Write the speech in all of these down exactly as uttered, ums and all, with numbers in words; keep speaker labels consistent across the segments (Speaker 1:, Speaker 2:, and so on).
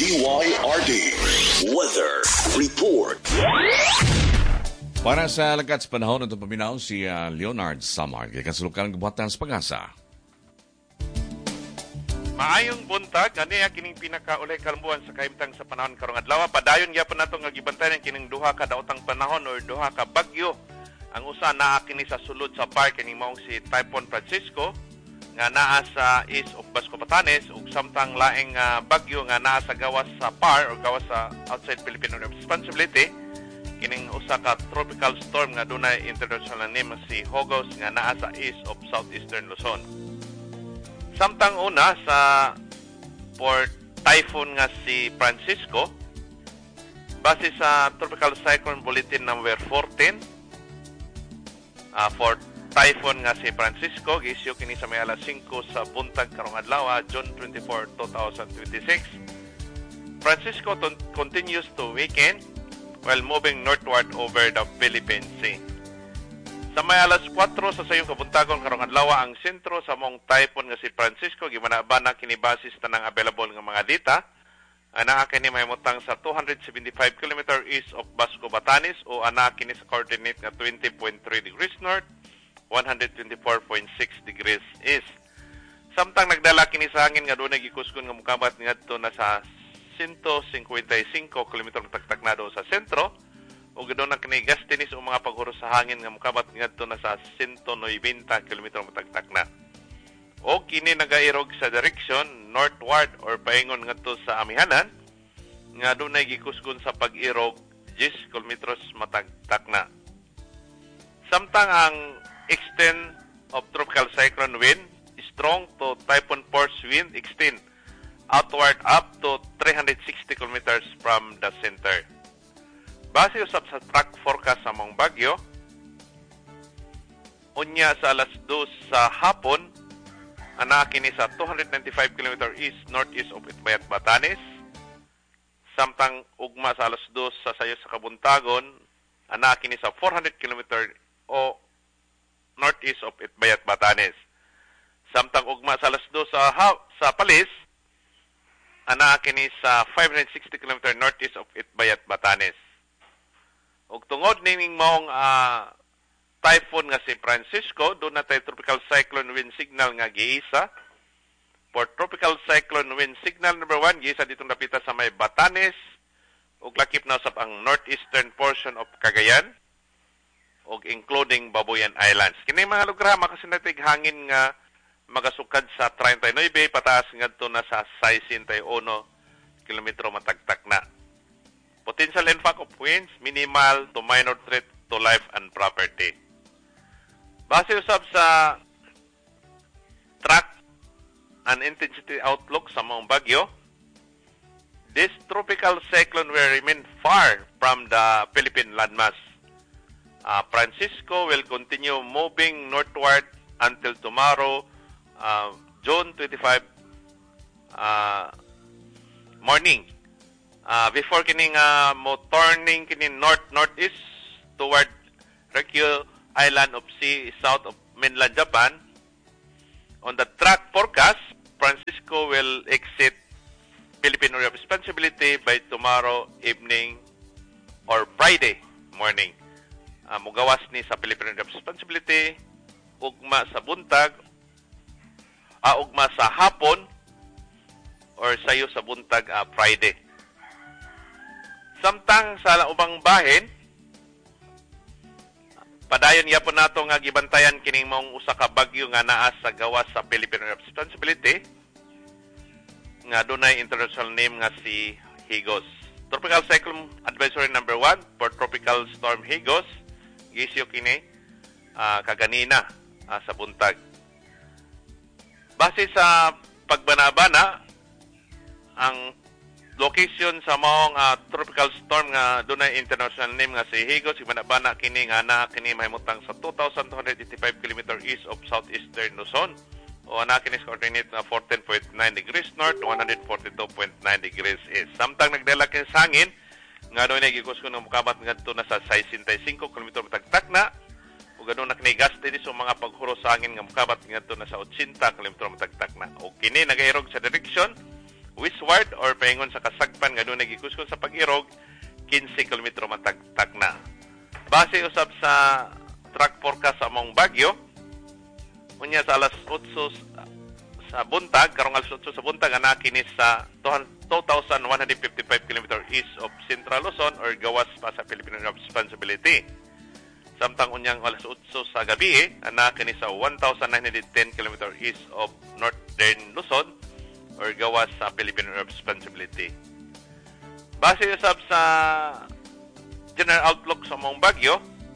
Speaker 1: Y R D Weather Report.
Speaker 2: Para sa lakat sa panahon ng paminaw, si uh, Leonard Samar, kasulukan ng kabuhatan sa pag-asa.
Speaker 3: Maayong buntag, ganiya kining pinakaulay kalbuan sa kahimtang sa panahon karong adlaw. Padayon gyapon nato nga gibantayan kining duha ka daotang panahon or duha ka bagyo. Ang usa naa kini sa sulod sa par kining maong si Typhoon Francisco nga naa sa east of Basco Batanes ug samtang laing uh, bagyo nga naa sa gawas sa par or gawas sa outside Philippine responsibility kining usa ka tropical storm nga dunay international name si Hogos nga naa sa east of southeastern Luzon. Samtang una sa port typhoon nga si Francisco, base sa Tropical Cyclone Bulletin number fourteen, uh, for typhoon nga si Francisco, gisyo kini sa may alas singko sa buntag karong adlaw, June twenty-fourth, twenty twenty-six. Francisco t- continues to weaken while moving northward over the Philippine Sea. Sa may alas kwatro sa sayong kabuntagon karong adlaw ang sentro sa mong typhoon nga si Francisco gimanabana kini basis tanang available nga mga data. Ana kini mahimutang sa two hundred seventy-five kilometers east of Basco Batanes o ana kini sa coordinate nga twenty point three degrees north, one hundred twenty-four point six degrees east. Samtang nagdala kini sa hangin nga dunay gikuskon nga mokabat ngadto na sa one hundred fifty-five kilometers tagtaknado sa sentro ug gidon na kini gastinis o mga paghuros sa hangin nga mokabat ngadto na sa one hundred ninety kilometers matagtakna. O kini nagairog sa direksyon northward or paingon ngadto sa amihanan nga dunay gikusgon sa pag-irog ten kilometers matagtakna. Samtang ang extent of tropical cyclone wind strong to typhoon force wind extend outward up to three hundred sixty kilometers from the center. Base usab sa track forecast sa mong bagyo, unya sa alas dos sa hapon, ana kini sa two hundred ninety-five kilometers east northeast of Itbayat, Batanes. Samtang ugma sa alas dos sa sayo sa kabuntagon, ana kini sa four hundred kilometers o northeast of Itbayat, Batanes. Samtang ugma sa alas dos sa ha- sa Palis, ana kini sa five hundred sixty kilometers northeast of Itbayat, Batanes. Ug tungod ning maong uh, typhoon nga si Francisco, doon na tayo tropical cyclone wind signal nga giisa. For tropical cyclone wind signal number one, giisa ditong napita sa may Batanes ug lakip na usab ang northeastern portion of Cagayan ug including Babuyan Islands. Kini mga lugar makasinatig hangin nga magasukad sa thirty-nine pataas ngadto na sa sixty-one kilometro matagtak na. Potential impact of winds minimal to minor threat to life and property. Base usab sa track and intensity outlook sa mga bagyo, this tropical cyclone will remain far from the Philippine landmass. Uh, Francisco will continue moving northward until tomorrow, Uh, June twenty-fifth uh, morning. Uh, before kining uh, mo turning kini north northeast toward Ryukyu Island of Sea south of mainland Japan. On the track forecast, Francisco will exit Philippine area of responsibility by tomorrow evening or Friday morning. Uh, mugawas ni sa Philippine area of responsibility ugma sa buntag Uh, ugma sa hapon or sayo sa buntag uh, Friday. Samtang sa ubang bahin, padayon yapon nato nga gibantayan kining maong usa ka bagyo nga naa sa gawas sa Philippine responsibility nga dunay international name nga si Higos. Tropical Cyclone Advisory number one for Tropical Storm Higos, gisyo kini uh, kaganina uh, sa buntag. Base sa pagbanabana, ang location sa maong uh, tropical storm nga dunay international name nga si Higos, ibanabana kini nga na kini mahimutang sa two thousand two hundred eighty-five kilometers east of southeastern Luzon o ana kini sa coordinate na fourteen point nine degrees north, one hundred forty-two point nine degrees east. Samtang nagdala kini sa hangin nga dunay gikuskon nga mokabat ngadto na sa sixty-five kilometers matagtak na ug ganun na kinigas din sa mga paghuro sa hangin nga mokabat ngadto na sa eighty kilometers matagtak na. O kini nagairog sa direksyon westward or paingon sa kasag kasagpan nga doon nagikuskon sa pag-irog, fifteen kilometro matagtag na. Base usab sa track forecast sa among Bagyo, unya sa alas eight sa buntag, karong alas eight sa buntag, ana kini sa two thousand one hundred fifty-five kilometers east of Central Luzon or gawas pa sa Philippine Responsibility. Samtang unyang alas eight sa gabi, eh, ana kini sa one thousand nine hundred ten kilometers east of Northern Luzon or gawas sa Philippine Responsibility. Base usab sa general outlook sa mong bagyo,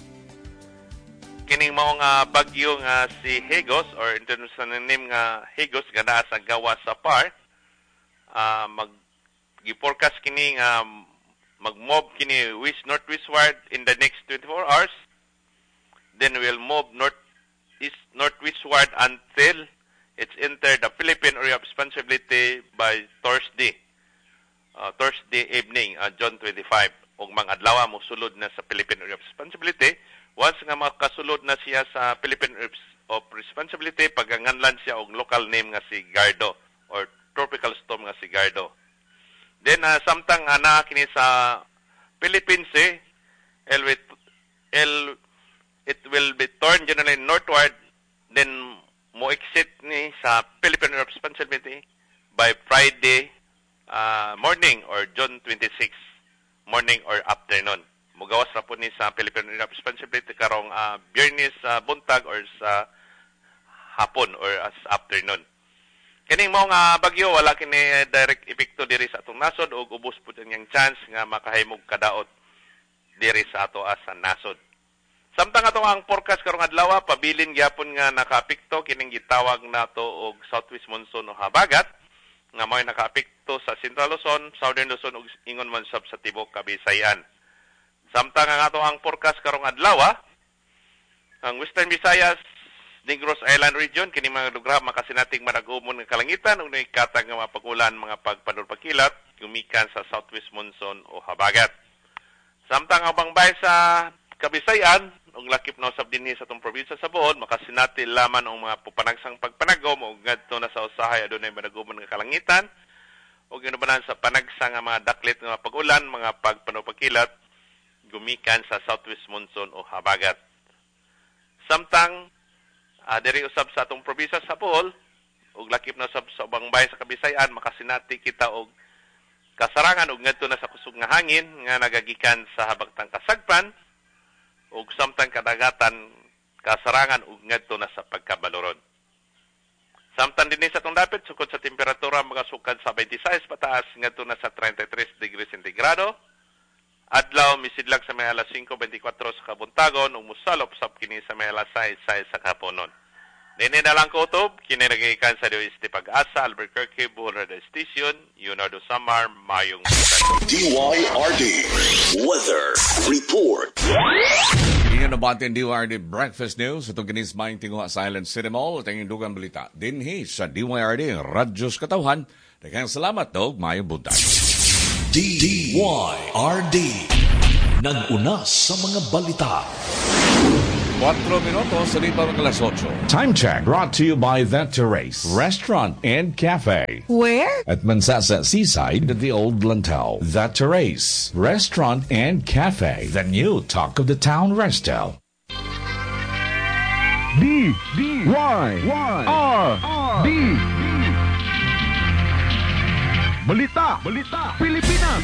Speaker 3: kining mao nga bagyo nga si Hagos or international name nga Hagos nga naa sa gawas sa Par, uh, mag gi-forecast kini nga mag-move kini west northwestward in the next twenty-four hours. Then will move northeast northwestward until it's entered the Philippine area of responsibility by Thursday. Uh, Thursday evening, uh, June twenty-fifth. Ug mga adlaw mo sulod na sa Philippine area of responsibility. Once nga makasulod na siya sa Philippine area of responsibility, paganganlan siya og local name nga si Gardo or tropical storm nga si Gardo. Then uh, samtang ana kini sa Philippines, eh, el, el it will be turned generally northward, then mo exit ni sa Philippine area of responsibility by Friday uh, morning or June twenty-sixth morning or afternoon. Mugawas ra po ni sa Philippine area of responsibility karong uh, Biyernes sa uh, buntag or sa hapon or as afternoon. Kining mao nga bagyo wala kini direct epekto diri sa atong nasod ug ubos pud ang chance nga makahimog kadaot diri sa ato as sa nasod. Samtang ato ang forecast karong adlaw pabilin gyapon nga nakaapekto kining gitawag nato og southwest monsoon o habagat nga mao nakaapekto sa Central Luzon, Southern Luzon ug ingon man sab sa tibok Kabisayan. Samtang ang ato ang forecast karong adlaw ang Western Visayas, Negros Island region kini mga lugar makasinating maragumon nga kalangitan ug naikatag nga mapagulan mga pagpanulpakilat gumikan sa southwest monsoon o habagat. Samtang abang bay sa Kabisayan ug lakip na usab dinhi sa atong probinsya sa Bohol makasinati laman ang mga pupanagsang pagpanagom ug ngadto na sa usahay adunay maragumon nga kalangitan ug ginubanan sa panagsa nga mga daklit nga pag-ulan mga pagpanulpakilat gumikan sa southwest monsoon o habagat. Samtang Uh, diri usab sa atong probinsya sa Bohol ug lakip na usab sa ubang bahin sa Kabisayan makasinati kita og kasarangan ug ngadto na sa kusog nga hangin nga nagagikan sa habagtang kasagpan ug samtang kadagatan kasarangan ug ngadto na sa pagkabaloron. Samtang dinhi sa atong dapit sukod sa temperatura magasukad sa twenty-six pataas ngadto na sa thirty-three degrees centigrado. Adlaw misidlag sa may alas five twenty-four sa kabuntagon ug musalop sab kini sa may alas six sa kaponon. Dini na lang ko utob, kini nagikan sa D O S T Pag-asa, Albuquerque, Bohol Radio Station, Leonardo Samar, Mayong
Speaker 1: D Y R D Weather Report.
Speaker 2: Iyan na ba ating D Y R D Breakfast News? Itong ginismayang tinguha sa Island City Mall at ang indugang balita. Dinhi sa D Y R D, Radyos Katawhan. Daghang salamat daw, Mayong buntag.
Speaker 1: D Y R D nag-una sa mga balita.
Speaker 2: Cuatro minutos sa lipa ng alas ocho.
Speaker 4: Time check brought to you by The Terrace Restaurant and Cafe.
Speaker 5: Where?
Speaker 4: At Mansasa Seaside at the Old Lantau. The Terrace Restaurant and Cafe. The new talk of the town resto.
Speaker 6: D D Y R D Balita Balita Pilipinas.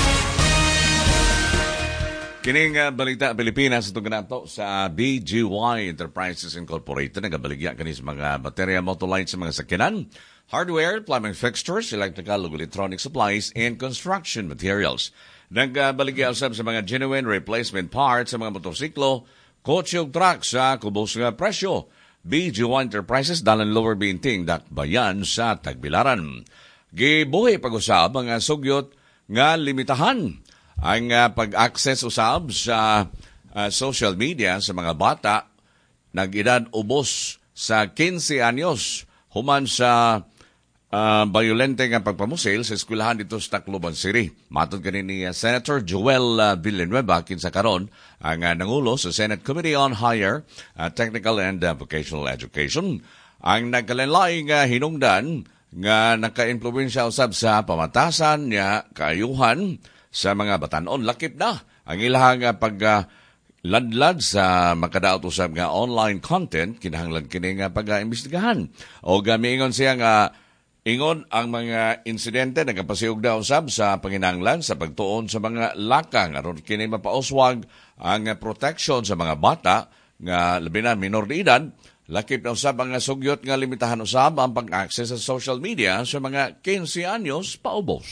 Speaker 2: Kining uh, balita Pilipinas itong ganato sa B G Y Enterprises Incorporated nagabaligya kani sa mga baterya motolight sa mga sakyanan, hardware, plumbing fixtures, electrical ug electronic supplies, and construction materials. Nagabaligya usab sa mga genuine replacement parts sa mga motorsiklo, kotse ug truck sa kubos nga presyo. B G Y Enterprises dalan Lower Binting, Dakbayan sa Tagbilaran. Gibuhi pag-usab mga sugyot nga limitahan ang uh, pag-access usab sa uh, social media sa mga bata nag-edad ubos sa fifteen anyos human sa uh, violente nga pagpamusil sa eskwelahan dito sa Tacloban City. Matod kanin ni uh, Senator Joel uh, Villanueva kinsa karon ang uh, nangulo sa Senate Committee on Higher uh, Technical and uh, Vocational Education. Ang nagkalanlaing uh, hinungdan nga naka-impluwensya usab sa pamatasan niya kaayuhan sa mga batanon. Lakip na ang ilang pag uh, ladlad sa makadaot usab nga online content kinahanglan kini nga pag-imbestigahan. O gamiingon siya nga ingon ang mga insidente nagapasiug daw usab sa panginahanglan sa pagtuon sa mga lakang aron kini mapauswag ang protection sa mga bata nga labi na minor de edad. Lakip na usab ang sugyot nga limitahan usab ang pag-access sa social media sa mga fifteen anyos paubos.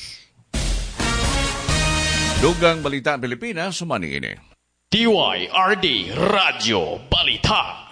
Speaker 2: Dugang Balita Pilipinas, sumani ini.
Speaker 1: D Y R D Radio Balita.